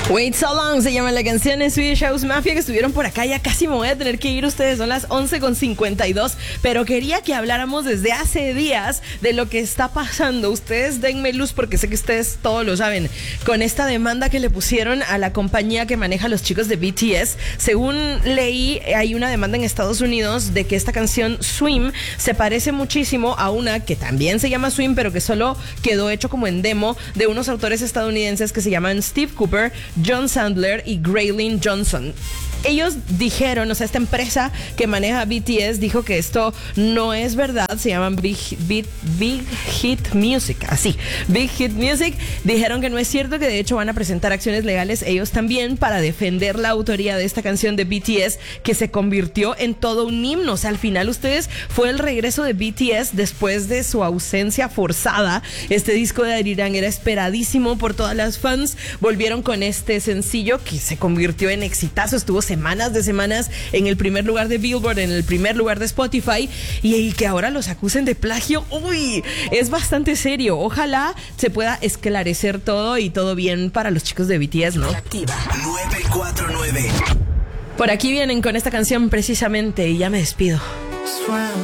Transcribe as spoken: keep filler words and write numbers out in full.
Wait So Long se llama la canción en Swedish House Mafia, que estuvieron por acá. Ya casi me voy a tener que ir, ustedes son las once con cincuenta y dos, pero quería que habláramos desde hace días de lo que está pasando. Ustedes denme luz porque sé que ustedes todos lo saben, con esta demanda que le pusieron a la compañía que maneja a los chicos de B T S. Según leí, hay una demanda en Estados Unidos de que esta canción Swim se parece muchísimo a una que también se llama Swim, pero que solo quedó hecho como en demo, de unos autores estadounidenses que se llaman Steve Cooper, John Sandler y Graylin Johnson. Ellos dijeron, o sea, esta empresa que maneja B T S dijo que esto no es verdad. Se llaman Big, Big, Big Hit Music, así, Big Hit Music. Dijeron que no es cierto, que de hecho van a presentar acciones legales ellos también para defender la autoría de esta canción de B T S, que se convirtió en todo un himno. O sea, al final ustedes, fue el regreso de B T S después de su ausencia forzada. Este disco de Arirang era esperadísimo por todas las fans. Volvieron con este sencillo que se convirtió en exitazo. Estuvo semanas de semanas en el primer lugar de Billboard, en el primer lugar de Spotify, y, y que ahora los acusen de plagio, uy, es bastante serio. Ojalá se pueda esclarecer todo y todo bien para los chicos de B T S, ¿no? Activa nueve cuatro nueve. Por aquí vienen con esta canción precisamente y ya me despido. Swim.